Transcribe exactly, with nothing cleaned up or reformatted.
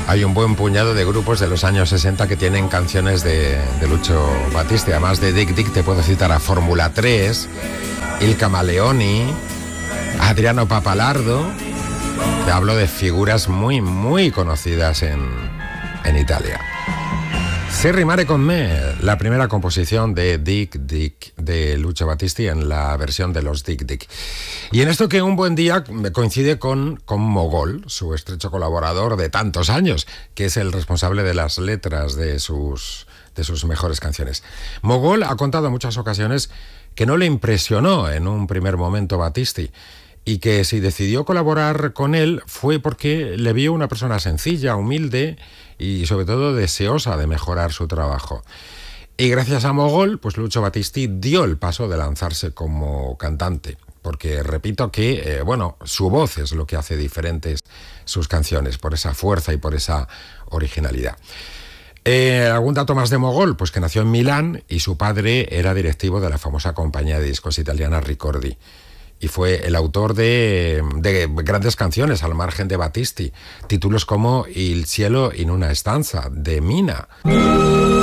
Hay un buen puñado de grupos de los años sesenta que tienen canciones de, de Lucio Battisti. Además de Dick Dick, te puedo citar a Fórmula tres, Il Camaleoni, Adriano Papalardo. Te hablo de figuras muy, muy conocidas en, en Italia. Se rimare con me, la primera composición de Dick Dick de Lucio Battisti en la versión de los Dick Dick. Y en esto que un buen día me coincide con, con Mogol, su estrecho colaborador de tantos años, que es el responsable de las letras de sus, de sus mejores canciones. Mogol ha contado en muchas ocasiones que no le impresionó en un primer momento Battisti, y que si decidió colaborar con él fue porque le vio una persona sencilla, humilde y sobre todo deseosa de mejorar su trabajo. Y gracias a Mogol, pues Lucio Battisti dio el paso de lanzarse como cantante, porque repito que, eh, bueno, su voz es lo que hace diferentes sus canciones, por esa fuerza y por esa originalidad. Eh, ¿Algún dato más de Mogol? Pues que nació en Milán y su padre era directivo de la famosa compañía de discos italiana Ricordi. Y fue el autor de, de grandes canciones al margen de Battisti, títulos como Il cielo in una stanza, de Mina.